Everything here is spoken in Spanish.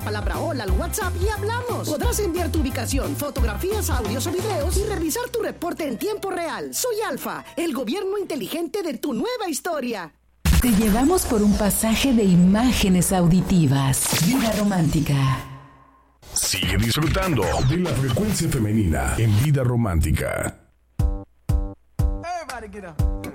palabra hola al WhatsApp y hablamos. Podrás enviar tu ubicación, fotografías, audios o videos y revisar tu reporte en tiempo real. Soy Alfa, el gobierno inteligente de tu nueva historia. Te llevamos por un pasaje de imágenes auditivas. Vida romántica. Sigue disfrutando de la frecuencia femenina en Vida Romántica. Everybody get up.